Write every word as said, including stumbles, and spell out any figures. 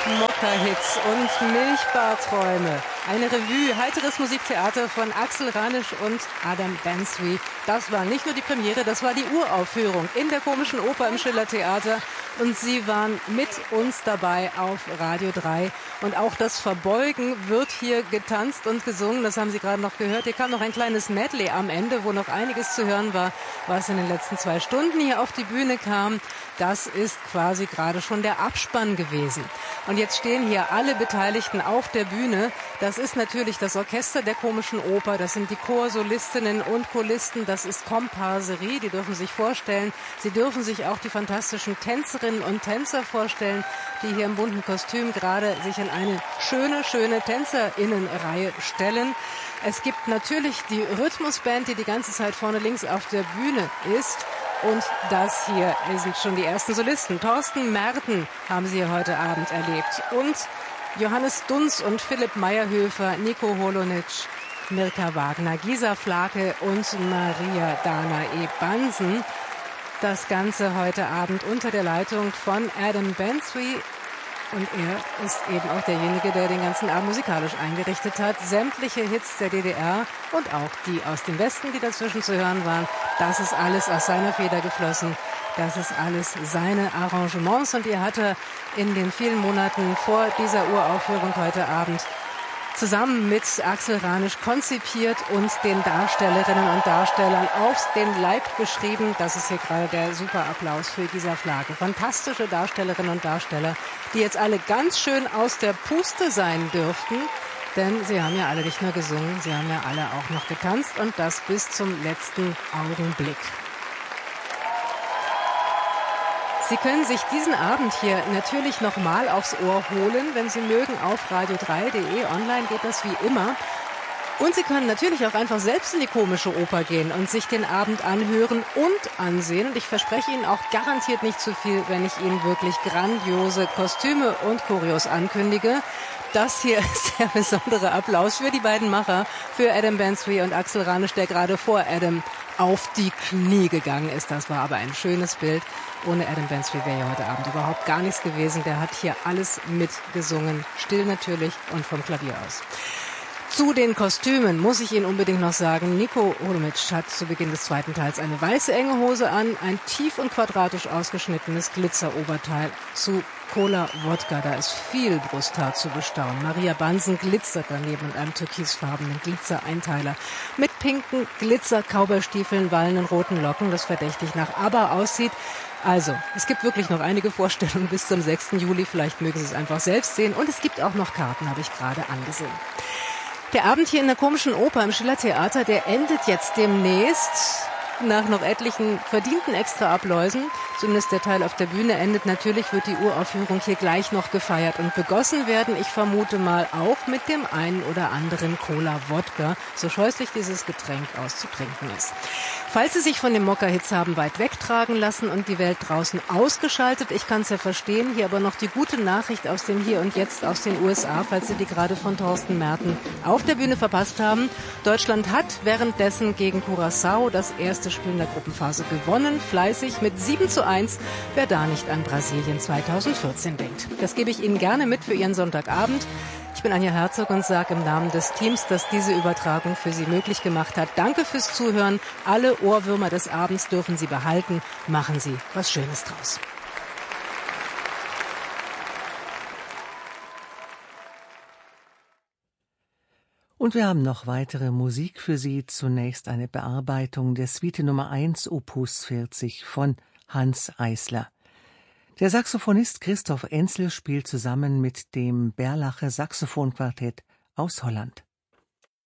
Mokka-Hits und Milchbarträume. Eine Revue, heiteres Musiktheater von Axel Ranisch und Adam Bensby. Das war nicht nur die Premiere, das war die Uraufführung in der Komischen Oper im Schillertheater. Und Sie waren mit uns dabei auf Radio drei. Und auch das Verbeugen wird hier getanzt und gesungen. Das haben Sie gerade noch gehört. Hier kam noch ein kleines Medley am Ende, wo noch einiges zu hören war, was in den letzten zwei Stunden hier auf die Bühne kam. Das ist quasi gerade schon der Abspann gewesen. Und jetzt stehen hier alle Beteiligten auf der Bühne. Das ist natürlich das Orchester der Komischen Oper. Das sind die Chorsolistinnen und Choristen. Das ist Komparserie. Die dürfen sich vorstellen. Sie dürfen sich auch die fantastischen Tänzerinnen und Tänzer vorstellen, die hier im bunten Kostüm gerade sich in eine schöne, schöne Tänzerinnenreihe stellen. Es gibt natürlich die Rhythmusband, die die ganze Zeit vorne links auf der Bühne ist. Und das hier sind schon die ersten Solisten. Thorsten Merten haben Sie heute Abend erlebt. Und Johannes Dunz und Philipp Meyerhöfer, Nico Holonitsch, Mirka Wagner, Gisa Flake und Maria Danae Bansen. Das Ganze heute Abend unter der Leitung von Adam Bensby. Und er ist eben auch derjenige, der den ganzen Abend musikalisch eingerichtet hat. Sämtliche Hits der D D R und auch die aus dem Westen, die dazwischen zu hören waren. Das ist alles aus seiner Feder geflossen. Das ist alles seine Arrangements. Und ihr hatte in den vielen Monaten vor dieser Uraufführung heute Abend zusammen mit Axel Ranisch konzipiert und den Darstellerinnen und Darstellern auf den Leib geschrieben. Das ist hier gerade der super Applaus für Gisa Flake. Fantastische Darstellerinnen und Darsteller, die jetzt alle ganz schön aus der Puste sein dürften. Denn sie haben ja alle nicht nur gesungen, sie haben ja alle auch noch getanzt und das bis zum letzten Augenblick. Sie können sich diesen Abend hier natürlich nochmal aufs Ohr holen, wenn Sie mögen, auf radio drei punkt de. Online geht das wie immer. Und Sie können natürlich auch einfach selbst in die Komische Oper gehen und sich den Abend anhören und ansehen. Und ich verspreche Ihnen auch garantiert nicht zu viel, wenn ich Ihnen wirklich grandiose Kostüme und Choreos ankündige. Das hier ist der besondere Applaus für die beiden Macher, für Adam Bensby und Axel Ranisch, der gerade vor Adam auf die Knie gegangen ist. Das war aber ein schönes Bild. Ohne Adam Bensby wäre ja heute Abend überhaupt gar nichts gewesen. Der hat hier alles mitgesungen, still natürlich und vom Klavier aus. Zu den Kostümen muss ich Ihnen unbedingt noch sagen, Nico Holonitsch hat zu Beginn des zweiten Teils eine weiße enge Hose an, ein tief und quadratisch ausgeschnittenes Glitzeroberteil zu Cola Wodka. Da ist viel Brusthaar zu bestaunen. Maria Bansen glitzert daneben mit einem türkisfarbenen Glitzereinteiler. Mit pinken Glitzer-Cowboystiefeln, wallenden roten Locken, das verdächtig nach ABBA aussieht. Also, es gibt wirklich noch einige Vorstellungen bis zum sechsten Juli. Vielleicht mögen Sie es einfach selbst sehen. Und es gibt auch noch Karten, habe ich gerade angesehen. Der Abend hier in der Komischen Oper im Schillertheater, der endet jetzt demnächst nach noch etlichen verdienten Extraapläusen. Zumindest der Teil auf der Bühne endet. Natürlich wird die Uraufführung hier gleich noch gefeiert und begossen werden. Ich vermute mal auch mit dem einen oder anderen Cola Wodka, so scheußlich dieses Getränk auszutrinken ist. Falls Sie sich von den Mokka-Hits haben weit wegtragen lassen und die Welt draußen ausgeschaltet, ich kann es ja verstehen, hier aber noch die gute Nachricht aus dem Hier und Jetzt aus den U S A, falls Sie die gerade von Thorsten Merten auf der Bühne verpasst haben. Deutschland hat währenddessen gegen Curaçao das erste Spiel in der Gruppenphase gewonnen, fleißig mit sieben zu eins, wer da nicht an Brasilien zweitausendvierzehn denkt. Das gebe ich Ihnen gerne mit für Ihren Sonntagabend. Ich bin Anja Herzog und sage im Namen des Teams, das diese Übertragung für Sie möglich gemacht hat, danke fürs Zuhören. Alle Ohrwürmer des Abends dürfen Sie behalten. Machen Sie was Schönes draus. Und wir haben noch weitere Musik für Sie. Zunächst eine Bearbeitung der Suite Nummer eins, Opus vierzig von Hanns Eisler. Der Saxophonist Christoph Enzel spielt zusammen mit dem Berlacher Saxophonquartett aus Holland.